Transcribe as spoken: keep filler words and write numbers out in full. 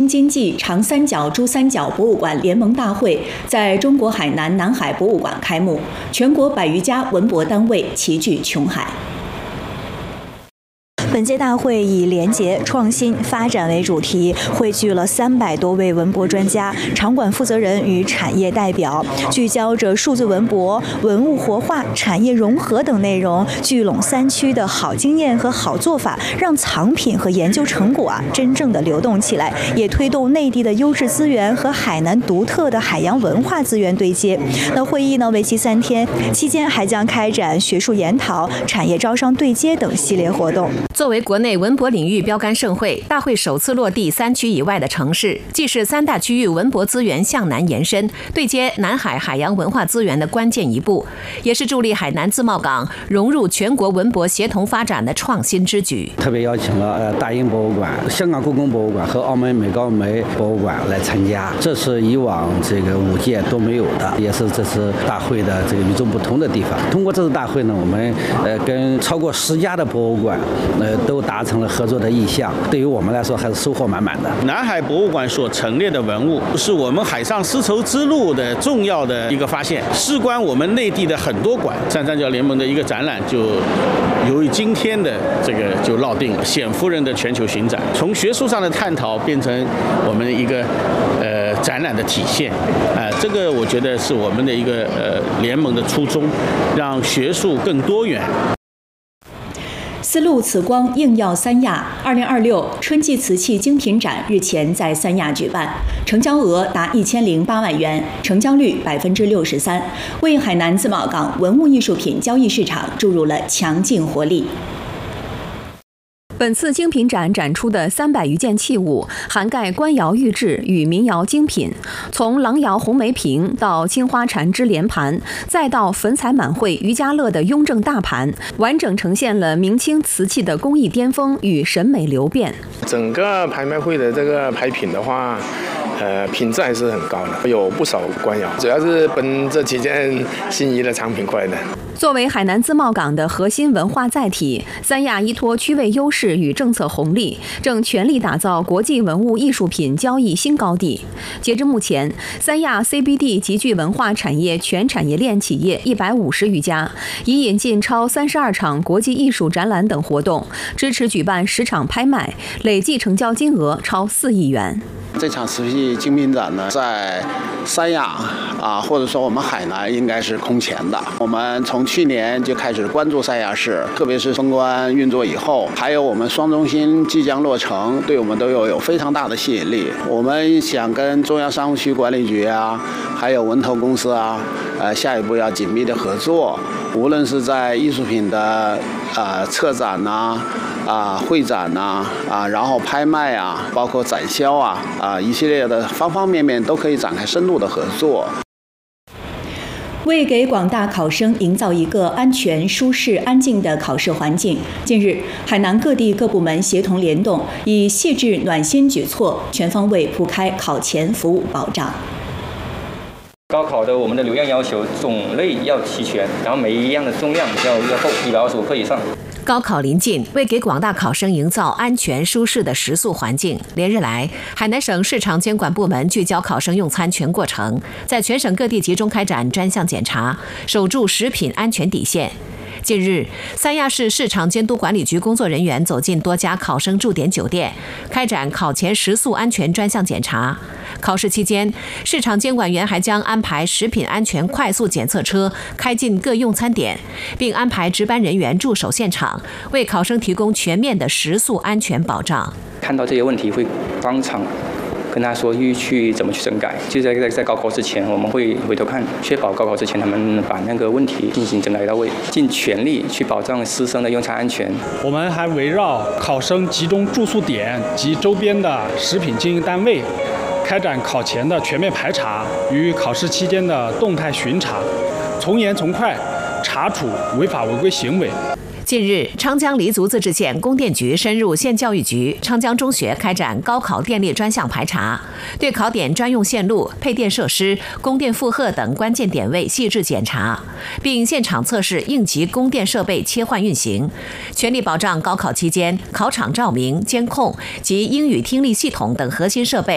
经济长三角、珠三角博物馆联盟大会在中国海南南海博物馆开幕，全国百余家文博单位齐聚琼海。本届大会以廉洁、创新、发展为主题，汇聚了三百多位文博专家、场馆负责人与产业代表，聚焦着数字文博、文物活化、产业融合等内容，聚拢三区的好经验和好做法，让藏品和研究成果啊真正的流动起来，也推动内地的优质资源和海南独特的海洋文化资源对接。那会议呢为期三天，期间还将开展学术研讨、产业招商对接等系列活动。 作为国内文博领域标杆盛会，大会首次落地三区以外的城市，既是三大区域文博资源向南延伸、对接南海海洋文化资源的关键一步，也是助力海南自贸港融入全国文博协同发展的创新之举。 特别邀请了呃大英博物馆、香港故宫博物馆和澳门美高梅博物馆来参加，这是以往这个五届都没有的，也是这次大会的这个与众不同的地方。通过这次大会呢，我们呃跟超过十家的博物馆呃都达成了合作的意向，对于我们来说还是收获满满的。 南海博物馆所陈列的文物，是我们海上丝绸之路的重要的一个发现，事关我们内地的很多馆。三三角联盟的一个展览，就由于今天的这个就落定了冼夫人的全球巡展，从学术上的探讨变成我们一个呃展览的体现。啊、呃，这个我觉得是我们的一个呃联盟的初衷，让学术更多元。 丝路紫光应耀三亚二零二六春季瓷器精品展日前在三亚举办，成交额达一千零八万元，成交率百分之六十三，为海南自贸港文物艺术品交易市场注入了强劲活力。 本次精品展展出的三百余件器物，涵盖官窑玉制与民窑精品，从郎窑红梅瓶到青花缠枝莲盘，再到粉彩满绘余家乐的雍正大盘，完整呈现了明清瓷器的工艺巅峰与审美流变。 整个拍卖会的这个拍品的话，呃，品质还是很高的，有不少官窑，主要是奔这几件心仪的藏品过来的。 作为海南自贸港的核心文化载体，三亚依托区位优势与政策红利，正全力打造国际文物艺术品交易新高地。截至目前，三亚 C B D 集聚文化产业全产业链企业一百五十余家，已引进超三十二场国际艺术展览等活动，支持举办十场拍卖，累计成交金额超四亿元。 这场瓷器精品展呢，在三亚啊，或者说我们海南应该是空前的。我们从去年就开始关注三亚市，特别是封关运作以后，还有我们双中心即将落成，对我们都有有非常大的吸引力。我们想跟中央商务区管理局啊，还有文投公司啊，呃，下一步要紧密的合作，无论是在艺术品的呃策展呐、啊、啊会展呐、啊、啊，然后拍卖啊，包括展销啊。啊，一系列的方方面面都可以展开深度的合作。 为给广大考生营造一个安全、舒适、安静的考试环境，近日，海南各地各部门协同联动，以细致暖心举措，全方位铺开考前服务保障。 高考的我们的流量要求种类要齐全，然后每一样的重量要要够一百二十五克以上。 高考临近，为给广大考生营造安全舒适的食宿环境，连日来，海南省市场监管部门聚焦考生用餐全过程，在全省各地集中开展专项检查，守住食品安全底线。近日，三亚市市场监督管理局工作人员走进多家考生驻点酒店，开展考前食宿安全专项检查。考试期间，市场监管员还将安排食品安全快速检测车开进各用餐点，并安排值班人员驻守现场，为考生提供全面的食宿安全保障。 看到这些问题，会当场跟他说去怎么去整改。就在在在高考之前，我们会回头看，确保高考之前他们把那个问题进行整改到位，尽全力去保障师生的用餐安全。 我们还围绕考生集中住宿点及周边的食品经营单位，开展考前的全面排查与考试期间的动态巡查，从严从快查处违法违规行为。 近日，昌江黎族自治县供电局深入县教育局昌江中学开展高考电力专项排查，对考点专用线路、配电设施、供电负荷等关键点位细致检查，并现场测试应急供电设备切换运行，全力保障高考期间考场照明、监控及英语听力系统等核心设备